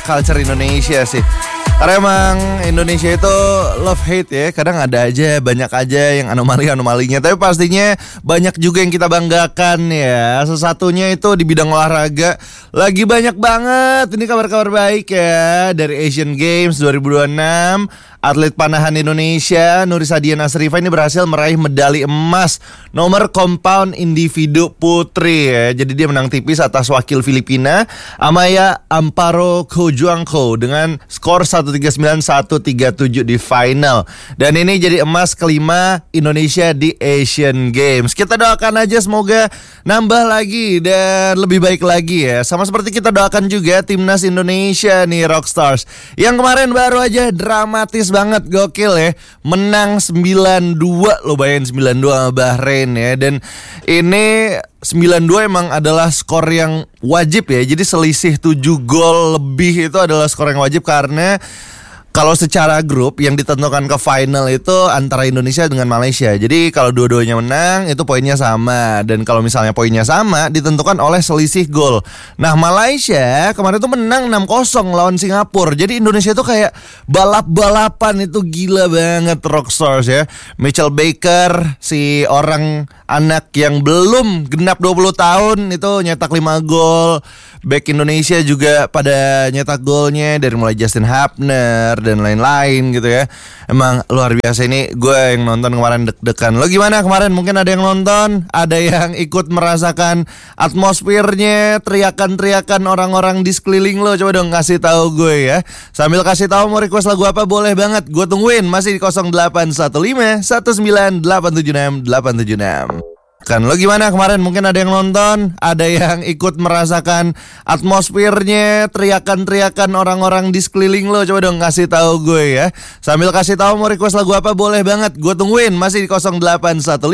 culture Indonesia sih. Karena emang Indonesia itu love hate ya. Kadang ada aja, banyak aja yang anomali-anomalinya. Tapi pastinya banyak juga yang kita banggakan ya. Sesatunya itu di bidang olahraga. Lagi banyak banget ini kabar-kabar baik ya. Dari Asian Games 2026, atlet panahan Indonesia Nurisa Diana Asrifa ini berhasil meraih medali emas nomor compound individu putri ya. Jadi dia menang tipis atas wakil Filipina Amaya Amparo Cojuangco dengan skor 139-137 di final. Dan ini jadi emas kelima Indonesia di Asian Games. Kita doakan aja semoga nambah lagi dan lebih baik lagi ya. Sama seperti kita doakan juga timnas Indonesia nih, Rockstars, yang kemarin baru aja dramatis banget, gokil ya. Menang 9-2, lo bayangin 9-2 sama Bahrain ya. Dan ini 9-2 emang adalah skor yang wajib ya. Jadi selisih 7 gol lebih itu adalah skor yang wajib. Karena kalau secara grup yang ditentukan ke final itu antara Indonesia dengan Malaysia. Jadi kalau dua-duanya menang itu poinnya sama. Dan kalau misalnya poinnya sama ditentukan oleh selisih gol. Nah, Malaysia kemarin tuh menang 6-0 lawan Singapura. Jadi Indonesia tuh kayak balap-balapan, itu gila banget, Rockstars ya. Mitchell Baker, si orang anak yang belum genap 20 tahun itu nyetak 5 gol. Back Indonesia juga pada nyetak golnya, dari mulai Justin Hapner dan lain-lain gitu ya. Emang luar biasa. Ini gue yang nonton kemarin deg-degan. Lo gimana kemarin? Mungkin ada yang nonton, ada yang ikut merasakan atmosfernya, teriakan-teriakan orang-orang di sekeliling lo. Coba dong kasih tahu gue ya. Sambil kasih tahu mau request lagu apa boleh banget. Gue tungguin masih di 0815 19876876. Kan lo gimana kemarin? Mungkin ada yang nonton, ada yang ikut merasakan atmosfernya, teriakan-teriakan orang-orang di sekeliling lo. Coba dong kasih tahu gue ya. Sambil kasih tahu mau request lagu apa boleh banget. Gue tungguin masih di 0815